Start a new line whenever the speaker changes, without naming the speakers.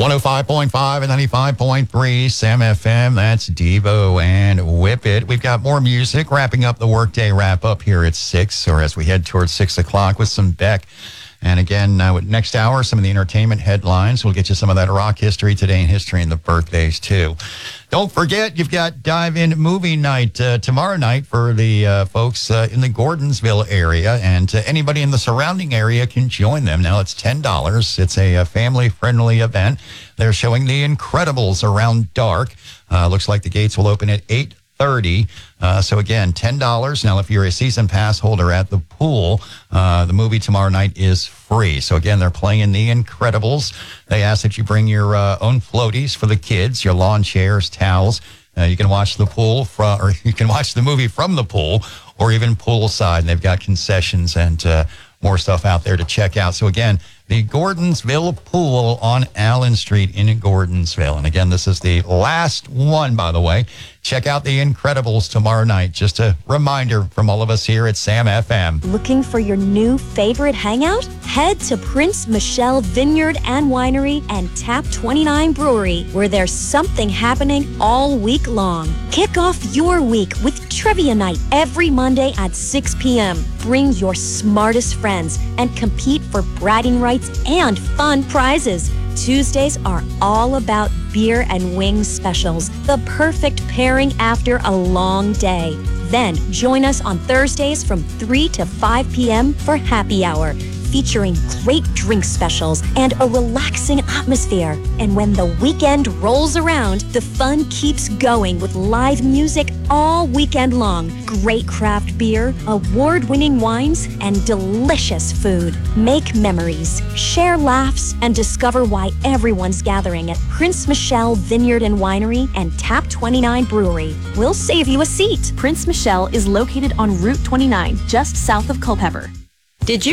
105.5 and 95.3 Sam FM. That's Devo and Whip It. We've got more music, wrapping up the workday wrap up here at 6, or as we head towards 6 o'clock with some Beck. And again, next hour, some of the entertainment headlines. We'll get you some of that rock history today and history and the birthdays, too. Don't forget, you've got Dive-In Movie Night tomorrow night for the folks in the Gordonsville area. And anybody in the surrounding area can join them. Now, it's $10. It's a family-friendly event. They're showing The Incredibles around dark. Looks like the gates will open at 8:30. So again, $10. Now, if you're a season pass holder at the pool, the movie tomorrow night is free. So again, they're playing The Incredibles. They ask that you bring your own floaties for the kids, your lawn chairs, towels. You can watch the pool or you can watch the movie from the pool, or even poolside. And they've got concessions and more stuff out there to check out. So again, the Gordonsville Pool on Allen Street in Gordonsville. And again, this is the last one, by the way. Check out The Incredibles tomorrow night. Just a reminder from all of us here at Sam FM.
Looking for your new favorite hangout? Head to Prince Michelle Vineyard and Winery and Tap 29 Brewery, where there's something happening all week long. Kick off your week with Trivia Night every Monday at 6 p.m. Bring your smartest friends and compete for bragging rights and fun prizes. Tuesdays are all about beer and wings specials, the perfect pairing after a long day. Then join us on Thursdays from 3 to 5 p.m. for happy hour, featuring great drink specials and a relaxing atmosphere. And when the weekend rolls around, the fun keeps going with live music all weekend long, great craft beer, award-winning wines, and delicious food. Make memories, share laughs, and discover why everyone's gathering at Prince Michelle Vineyard and Winery and Tap 29 Brewery. We'll save you a seat.
Prince Michelle is located on Route 29, just south of Culpeper.
Did you